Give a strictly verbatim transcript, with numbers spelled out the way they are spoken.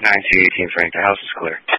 nine two eighteen Frank, the house is clear.